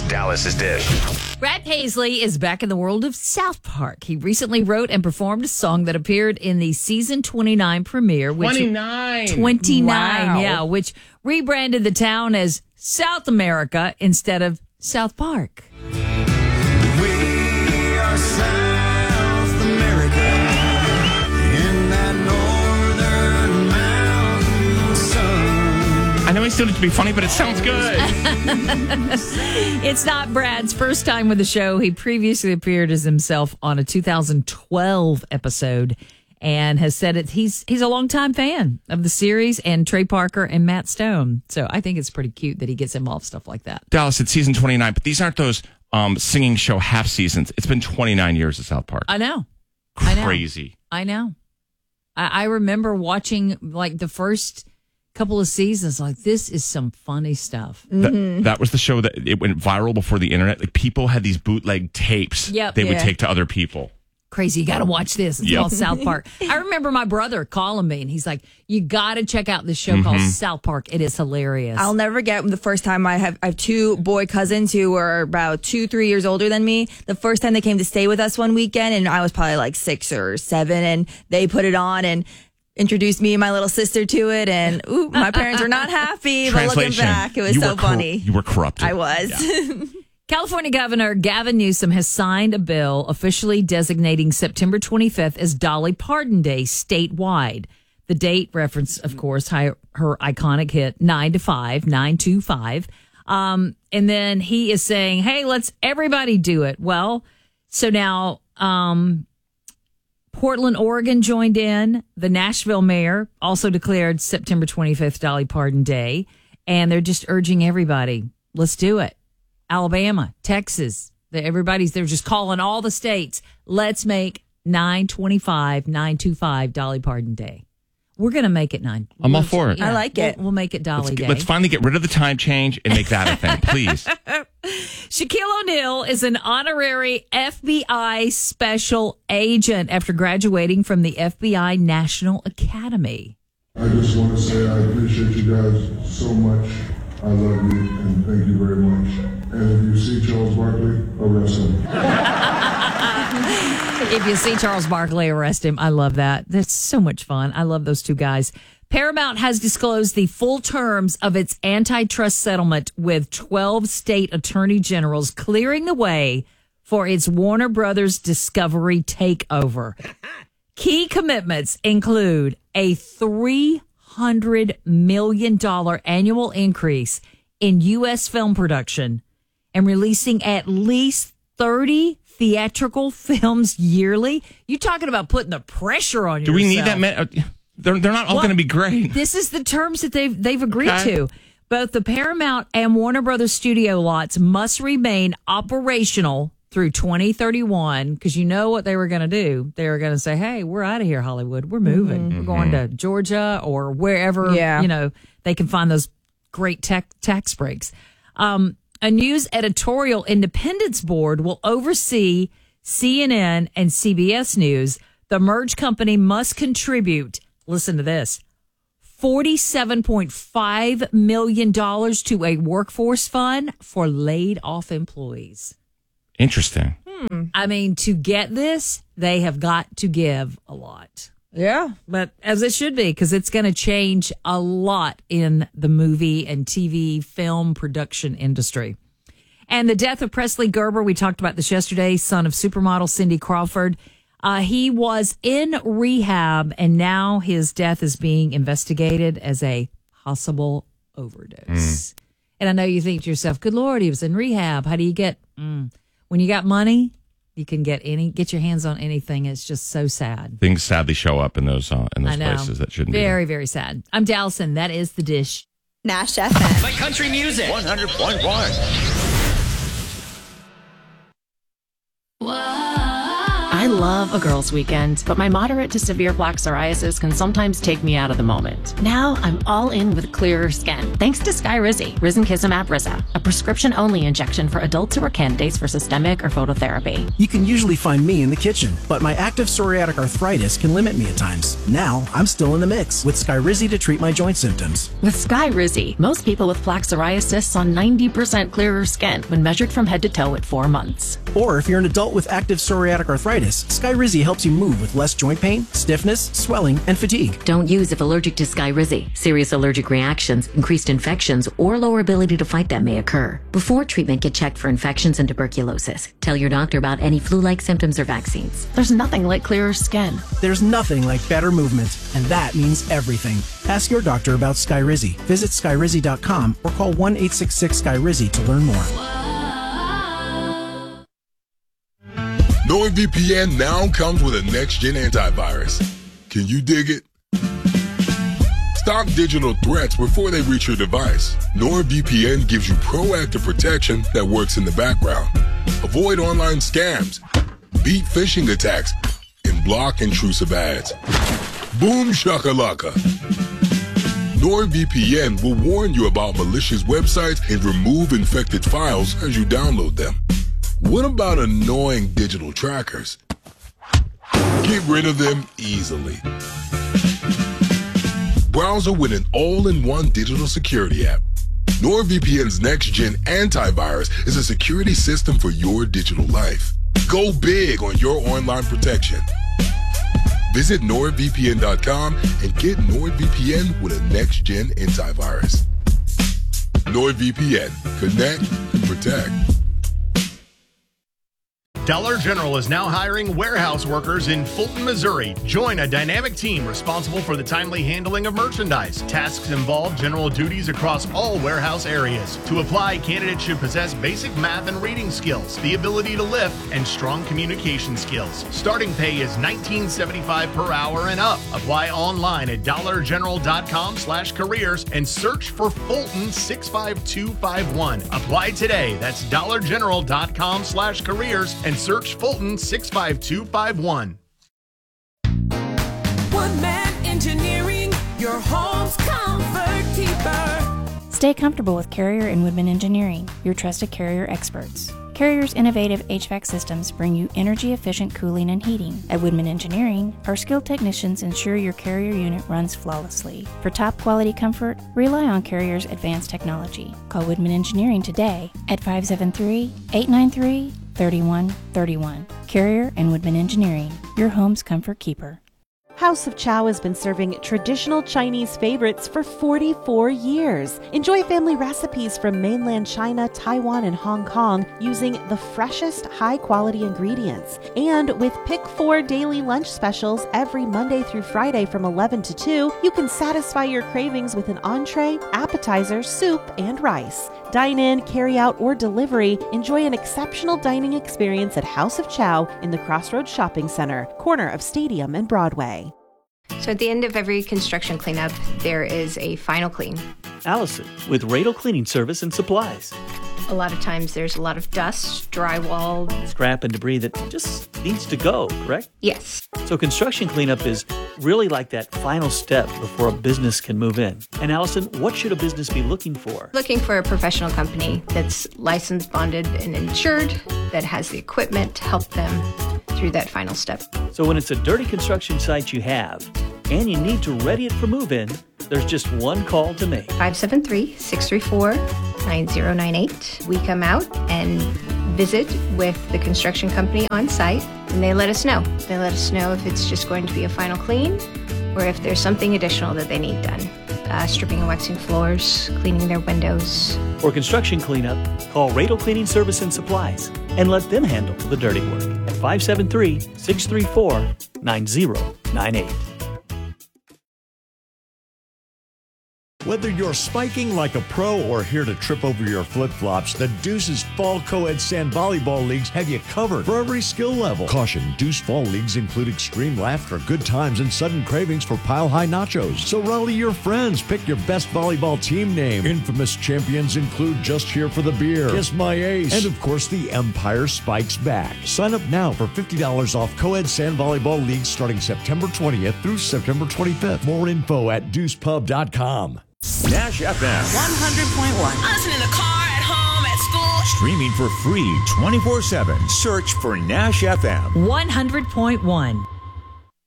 Dallas's Dish. Brad Paisley is back in the world of South Park. He recently wrote and performed a song that appeared in the season 29 premiere. 29, Wow. yeah, which rebranded the town as South America instead of South Park. We are South America in that northern mountain sun. I know he's doing it to be funny, but it sounds good. It's not Brad's first time with the show. He previously appeared as himself on a 2012 episode and has said it. He's a longtime fan of the series and Trey Parker and Matt Stone. So I think it's pretty cute that he gets involved in stuff like that. Dallas, it's season 29, but these aren't those singing show half seasons. It's been 29 years of South Park. I know. Crazy. I know. I remember watching like the first couple of seasons. Like, this is some funny stuff. That was the show that it went viral before the internet. Like, people had these bootleg tapes they would take to other people. Crazy. You got to watch this. It's called South Park. I remember my brother calling me and he's like, you got to check out this show called South Park. It is hilarious. I'll never forget the first time I have two boy cousins who were about 2-3 years older than me. The first time they came to stay with us one weekend, and I was probably like 6 or 7, and they put it on and introduced me and my little sister to it, and my parents were not happy. But looking back, it was so funny. You were corrupted. I was. Yeah. California Governor Gavin Newsom has signed a bill officially designating September 25th as Dolly Parton Day statewide. The date referenced, of course, her iconic hit 9 to 5, 925. And then he is saying, hey, let's everybody do it. Well, so now Portland, Oregon joined in. The Nashville mayor also declared September 25th Dolly Parton Day. And they're just urging everybody, let's do it. Alabama, Texas, they're just calling all the states. Let's make 925 Dolly Parton Day. We're going to make it 9. I'm all for it. I like it. We'll make it Dolly Day. Let's finally get rid of the time change and make that a thing, please. Shaquille O'Neal is an honorary FBI special agent after graduating from the FBI National Academy. I just want to say I appreciate you guys so much. I love you and thank you very much. And if you see Charles Barkley, arrest him. If you see Charles Barkley, arrest him. I love that. That's so much fun. I love those two guys. Paramount has disclosed the full terms of its antitrust settlement with 12 state attorney generals, clearing the way for its Warner Brothers Discovery takeover. Key commitments include a $300 million annual increase in U.S. film production and releasing at least 30 theatrical films yearly. You talking about putting the pressure on yourself. Do we need that many? They're not all going to be great. This is the terms that they've agreed to. Both the Paramount and Warner Brothers studio lots must remain operational through 2031, because you know what they were going to do. They were going to say, hey, we're out of here, Hollywood. We're moving. We're going to Georgia or wherever, they can find those great tax breaks. A news editorial independence board will oversee CNN and CBS News. The merged company must contribute, listen to this, $47.5 million to a workforce fund for laid off employees. Interesting. I mean, to get this, they have got to give a lot. Yeah. But as it should be, because it's going to change a lot in the movie and TV film production industry. And the death of Presley Gerber, we talked about this yesterday, son of supermodel Cindy Crawford. He was in rehab, and now his death is being investigated as a possible overdose. And I know you think to yourself, good Lord, he was in rehab. How do you get... When you got money, you can get your hands on anything. It's just so sad. Things sadly show up in those places that shouldn't be. Very, very sad. I'm Dallison. That is The Dish. Nash FM. Like country music. 100.1. I love a girls' weekend, but my moderate to severe plaque psoriasis can sometimes take me out of the moment. Now I'm all in with clearer skin, thanks to Skyrizi, risankizumab Riza, a prescription-only injection for adults who are candidates for systemic or phototherapy. You can usually find me in the kitchen, but my active psoriatic arthritis can limit me at times. Now I'm still in the mix with Skyrizi to treat my joint symptoms. With Skyrizi, most people with plaque psoriasis saw 90% clearer skin when measured from head to toe at 4 months. Or if you're an adult with active psoriatic arthritis, Skyrizi helps you move with less joint pain, stiffness, swelling, and fatigue. Don't use if allergic to Skyrizi. Serious allergic reactions, increased infections, or lower ability to fight them may occur. Before treatment, get checked for infections and tuberculosis. Tell your doctor about any flu-like symptoms or vaccines. There's nothing like clearer skin. There's nothing like better movement, and that means everything. Ask your doctor about Skyrizi. Visit Skyrizi.com or call 1-866-SKYRIZI to learn more. NordVPN now comes with a next-gen antivirus. Can you dig it? Stop digital threats before they reach your device. NordVPN gives you proactive protection that works in the background. Avoid online scams, beat phishing attacks, and block intrusive ads. Boom shakalaka. NordVPN will warn you about malicious websites and remove infected files as you download them. What about annoying digital trackers? Get rid of them easily. Browser with an all-in-one digital security app. NordVPN's next-gen antivirus is a security system for your digital life. Go big on your online protection. Visit NordVPN.com and get NordVPN with a next-gen antivirus. NordVPN. Connect and protect. Dollar General is now hiring warehouse workers in Fulton, Missouri. Join a dynamic team responsible for the timely handling of merchandise. Tasks involve general duties across all warehouse areas. To apply, candidates should possess basic math and reading skills, the ability to lift, and strong communication skills. Starting pay is $19.75 per hour and up. Apply online at dollargeneral.com/careers and search for Fulton 65251. Apply today. That's dollargeneral.com/careers and search Fulton 65251. One Man Engineering, your home's comfort keeper. Stay comfortable with Carrier and Woodman Engineering, your trusted Carrier experts. Carrier's innovative HVAC systems bring you energy-efficient cooling and heating. At Woodman Engineering, our skilled technicians ensure your Carrier unit runs flawlessly. For top-quality comfort, rely on Carrier's advanced technology. Call Woodman Engineering today at 573-893-3131. Carrier and Woodman Engineering, your home's comfort keeper. House of Chow has been serving traditional Chinese favorites for 44 years. Enjoy family recipes from mainland China, Taiwan, and Hong Kong using the freshest, high-quality ingredients. And with Pick 4 daily lunch specials every Monday through Friday from 11 to 2, you can satisfy your cravings with an entree, appetizer, soup, and rice. Dine in, carry out, or delivery. Enjoy an exceptional dining experience at House of Chow in the Crossroads Shopping Center, corner of Stadium and Broadway. So at the end of every construction cleanup, there is a final clean. Allison with Radel Cleaning Service and Supplies. A lot of times there's a lot of dust, drywall, scrap and debris that just needs to go, correct? Yes. So construction cleanup is really like that final step before a business can move in. And Allison, what should a business be looking for? Looking for a professional company that's licensed, bonded, and insured, that has the equipment to help them through that final step. So when it's a dirty construction site you have, and you need to ready it for move-in, there's just one call to make. 573-634-9098. We come out and visit with the construction company on site, and they let us know. They let us know if it's just going to be a final clean or if there's something additional that they need done. Stripping and waxing floors, cleaning their windows. For construction cleanup, call Radel Cleaning Service and Supplies and let them handle the dirty work at 573-634-9098. Whether you're spiking like a pro or here to trip over your flip-flops, the Deuce's Fall Co-Ed Sand Volleyball Leagues have you covered for every skill level. Caution, Deuce Fall Leagues include extreme laughter, good times, and sudden cravings for pile-high nachos. So rally your friends, pick your best volleyball team name. Infamous champions include Just Here for the Beer, Kiss My Ace, and of course the Empire Spikes Back. Sign up now for $50 off Co-Ed Sand Volleyball Leagues starting September 20th through September 25th. More info at deucepub.com. Nash FM. 100.1. Listen in the car, at home, at school. Streaming for free 24/7. Search for Nash FM. 100.1.